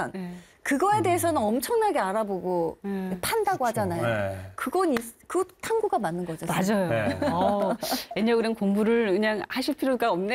하지만 그거에 대해서는 엄청나게 알아보고 판다고 하잖아요. 네. 그 탐구가 맞는 거죠. 맞아요. 네. 애니어그램 공부를 그냥 하실 필요가 없네.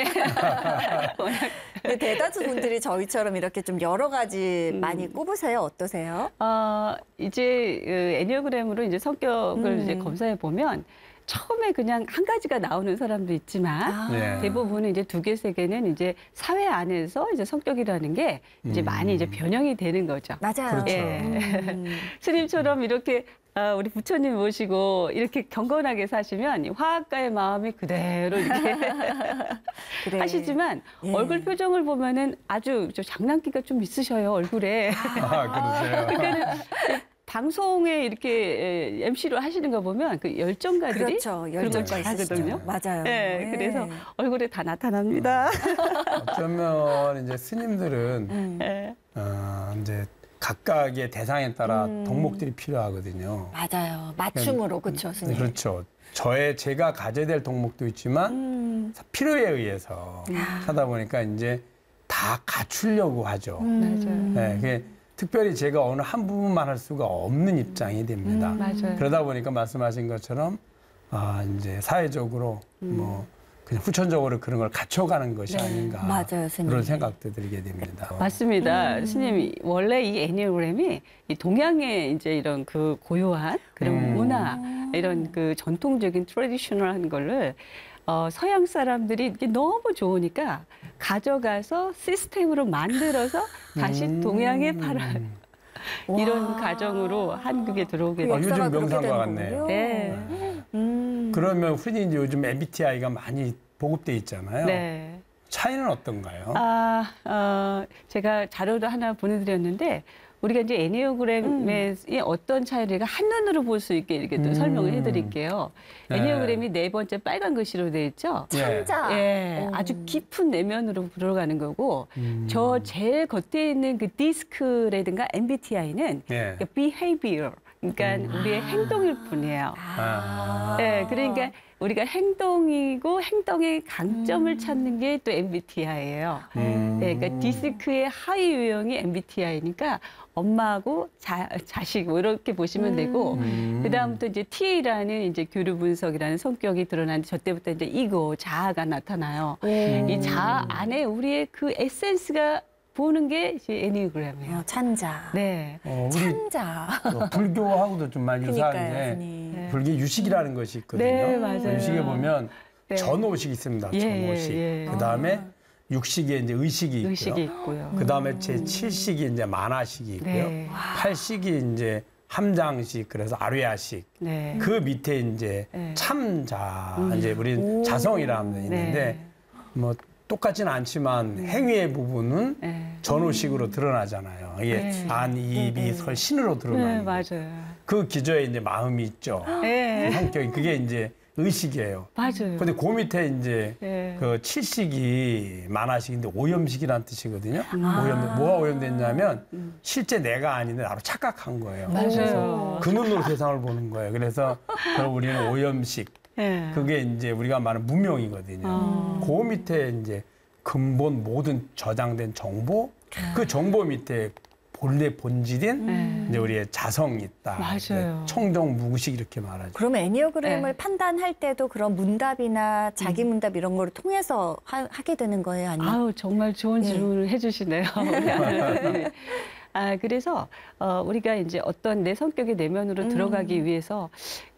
근데 대다수 분들이 저희처럼 이렇게 좀 여러 가지 많이 꼽으세요. 어떠세요? 이제 애니어그램으로 이제 성격을 이제 검사해 보면 처음에 그냥 한 가지가 나오는 사람도 있지만 네. 대부분은 이제 2개, 3개는 이제 사회 안에서 이제 성격이라는 게 이제 많이 이제 변형이 되는 거죠. 맞아요. 그렇죠. 스님처럼 이렇게 우리 부처님 모시고 이렇게 경건하게 사시면 화학가의 마음이 그대로 이렇게 그래. 하시지만 예. 얼굴 표정을 보면은 아주 장난기가 좀 있으셔요, 얼굴에. 그러세요. 그러니까는 방송에 이렇게 MC로 하시는 거 보면 그 열정가들이 그렇죠. 그런 걸 열정가 잘하거든요. 있으시죠. 맞아요. 네, 예. 그래서 얼굴에 다 나타납니다. 어쩌면 이제 스님들은 이제 각각의 대상에 따라 덕목들이 필요하거든요. 맞아요. 맞춤으로 그렇죠, 스님. 그렇죠. 제가 가져야 될 덕목도 있지만 필요에 의해서 하다 보니까 이제 다 갖추려고 하죠. 맞아요. 네, 그게 특별히 제가 어느 한 부분만 할 수가 없는 입장이 됩니다. 맞아요. 그러다 보니까 말씀하신 것처럼 이제 사회적으로 뭐 그냥 후천적으로 그런 걸 갖춰가는 것이 아닌가 맞아요, 스님. 그런 생각도 들게 됩니다. 맞습니다. 스님, 원래 이 애니어그램이 이 동양의 이제 이런 그 고유한 그런 문화, 이런 그 전통적인 트래디셔널한 거를 서양 사람들이 이게 너무 좋으니까 가져가서 시스템으로 만들어서 다시 동양에 팔아요. 이런 과정으로 한국에 들어오게 그 됐어요. 역사가 요즘 그렇게 명상과 되는 같네요. 거군요. 네. 그러면 흔히 이제 요즘 MBTI가 많이 보급돼 있잖아요. 네. 차이는 어떤가요? 제가 자료도 하나 보내드렸는데 우리가 이제 애니어그램의 어떤 차이를 한눈으로 볼 수 있게 이렇게 또 설명을 해드릴게요. 네. 애니어그램이 4번째 빨간 글씨로 되어 있죠. 참자. 예, 아주 깊은 내면으로 들어가는 거고 저 제일 겉에 있는 그 디스크라든가 MBTI는 예. behavior, 그러니까 우리의 행동일 뿐이에요. 예, 그러니까 우리가 행동이고 행동의 강점을 찾는 게 또 MBTI예요. 그러니까 디스크의 하위 유형이 MBTI니까 엄마하고 자식 뭐 이렇게 보시면 되고 그다음부터 이제 T라는 이제 교류 분석이라는 성격이 드러나는데 저 때부터 이제 이고 자아가 나타나요. 이 자아 안에 우리의 그 에센스가 보는 게 이제 애니어그램이에요. 찬자. 네. 우리 찬자. 불교하고도 좀 많이 그러니까요, 유사한데 스님. 불교 유식이라는 것이 있거든요. 네, 맞아요. 유식에 보면 네. 전오식 있습니다. 예, 전오식. 예. 그다음에 육식에 이제 의식이 있고요. 의식이 있고요. 그다음에 제7식이 이제 만화식이 있고요. 네. 8식이 이제 함장식, 그래서 아뢰아식. 네. 그 밑에 이제 네. 참자, 이제 우리 자성이라는 게 있는데 네. 뭐 똑같지는 않지만 행위의 부분은 네. 전오식으로 드러나잖아요. 이게 네. 안, 이, 비, 설, 신으로 네, 드러나는 거. 맞아요. 그 기저에 이제 마음이 있죠. 네. 성격이 그게 이제 의식이에요. 맞아요. 근데 그 밑에 이제 네. 그 칠식이 만화식인데 오염식이라는 뜻이거든요. 뭐가 오염됐냐면 실제 내가 아닌데 나로 착각한 거예요. 맞아요. 그 눈으로 세상을 보는 거예요. 그래서 우리는 오염식. 네. 그게 이제 우리가 말하는 무명이거든요. 그 밑에 이제 근본 모든 저장된 정보, 그 정보 밑에 본래 본질인 이제 우리의 자성이 있다. 맞아요. 청정 무구식 이렇게 말하죠. 그러면 애니어그램을 네. 판단할 때도 그런 문답이나 자기 문답 이런 거를 통해서 하게 되는 거예요? 아니면? 아우, 정말 좋은 질문을 해주시네요. 우리 아나운서님이. 그래서 우리가 이제 어떤 내 성격의 내면으로 들어가기 위해서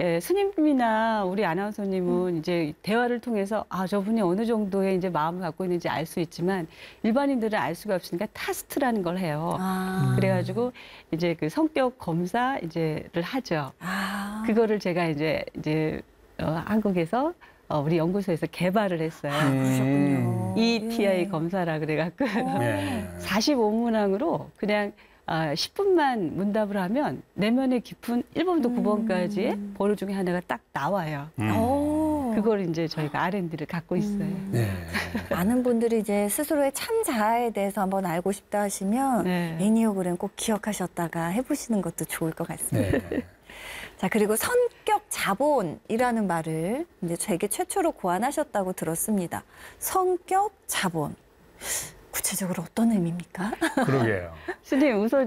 스님이나 우리 아나운서님은 이제 대화를 통해서 저분이 어느 정도의 이제 마음을 갖고 있는지 알 수 있지만 일반인들은 알 수가 없으니까 타스트라는 걸 해요. 그래가지고 이제 그 성격 검사 이제를 하죠. 그거를 제가 이제 한국에서 우리 연구소에서 개발을 했어요. 그러셨군요. ETI 검사라 그래갖고 네. 45문항으로 그냥 10분만 문답을 하면 내면의 깊은 1번부터 9번까지의 번호 중에 하나가 딱 나와요. 그걸 이제 저희가 R&D를 갖고 있어요. 네. 많은 분들이 이제 스스로의 참 자아에 대해서 한번 알고 싶다 하시면 네. 애니어그램 꼭 기억하셨다가 해보시는 것도 좋을 것 같습니다. 네. 자, 그리고 성격 자본이라는 말을 이제 세계 최초로 고안하셨다고 들었습니다. 성격 자본. 구체적으로 어떤 의미입니까? 그러게요. 스님 우선